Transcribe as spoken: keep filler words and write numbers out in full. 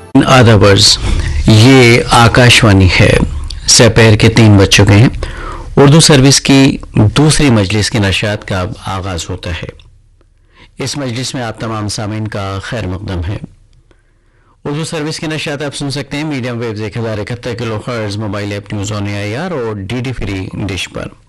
आदाबर्स, ये आकाशवाणी है। दोपहर के तीन बज चुके हैं। उर्दू सर्विस की दूसरी मजलिस के नशात का अब आगाज़ होता है। इस मजलिस में आप तमाम सामीन का खैर मकदम है। उर्दू सर्विस के नशात आप सुन सकते हैं मीडियम वेव्स एक हज़ार इकहत्तर kilo hertz, mobile app news on A I R और डी डी फ्री डिश पर।